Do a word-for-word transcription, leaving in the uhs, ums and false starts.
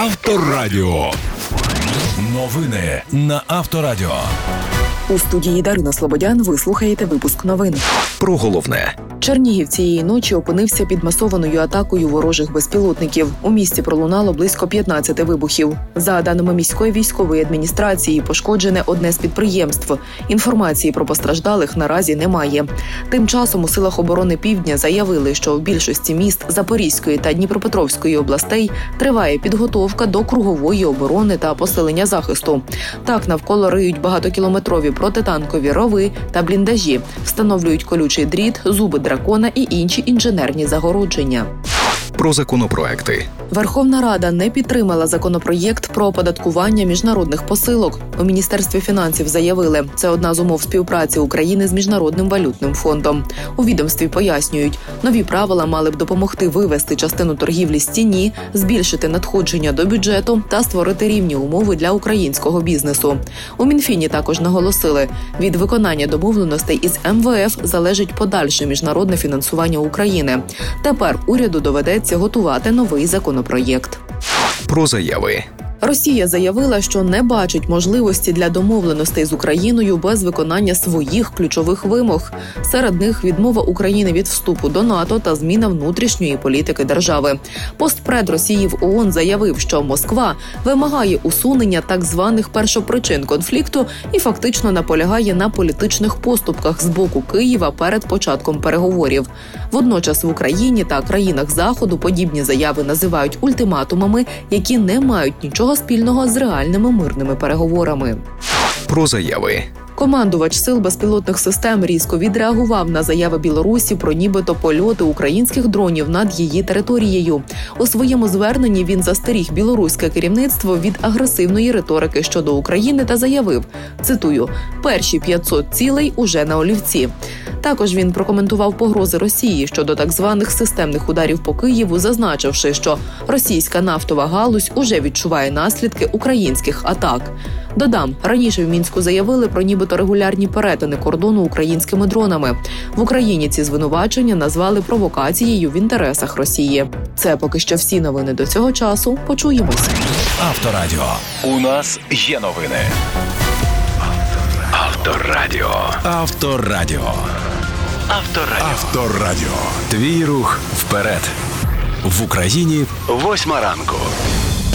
Авторадіо. Новини на Авторадіо. У студії Дарина Слободян ви слухаєте випуск новин. Про головне. Чернігів цієї ночі опинився під масованою атакою ворожих безпілотників. У місті пролунало близько п'ятнадцяти вибухів. За даними міської військової адміністрації, пошкоджене одне з підприємств. Інформації про постраждалих наразі немає. Тим часом у силах оборони Півдня заявили, що в більшості міст Запорізької та Дніпропетровської областей триває підготовка до кругової оборони та посилення захисту. Так, навколо риють багатокілометрові протитанкові рови та бліндажі, встановлюють колючий дріт, зуби дракона і інші інженерні загородження. Про законопроекти. Верховна Рада не підтримала законопроєкт про оподаткування міжнародних посилок. У Міністерстві фінансів заявили, це одна з умов співпраці України з Міжнародним валютним фондом. У відомстві пояснюють, нові правила мали б допомогти вивести частину торгівлі з тіні, збільшити надходження до бюджету та створити рівні умови для українського бізнесу. У Мінфіні також наголосили, від виконання домовленостей із ем ве еф залежить подальше міжнародне фінансування України. Тепер уряду доведеться готувати новий законопроєкт. Про заяви. Росія заявила, що не бачить можливості для домовленостей з Україною без виконання своїх ключових вимог. Серед них відмова України від вступу до НАТО та зміна внутрішньої політики держави. Постпред Росії в ООН заявив, що Москва вимагає усунення так званих першопричин конфлікту і фактично наполягає на політичних поступках з боку Києва перед початком переговорів. Водночас в Україні та країнах Заходу подібні заяви називають ультиматумами, які не мають нічого спільного з реальними мирними переговорами. Про заяви. Командувач сил безпілотних систем різко відреагував на заяви Білорусі про нібито польоти українських дронів над її територією. У своєму зверненні він застеріг білоруське керівництво від агресивної риторики щодо України та заявив, цитую, «Перші п'ятсот цілей уже на олівці». Також він прокоментував погрози Росії щодо так званих системних ударів по Києву, зазначивши, що російська нафтова галузь уже відчуває наслідки українських атак. Додам, раніше в Мінську заявили про нібито регулярні перетини кордону українськими дронами. В Україні ці звинувачення назвали провокацією в інтересах Росії. Це поки що всі новини до цього часу. Почуємось. Авторадіо. У нас є новини. Авторадіо. Авторадіо. Авторадіо. Авторадіо. Твій рух вперед. В Україні восьма ранку.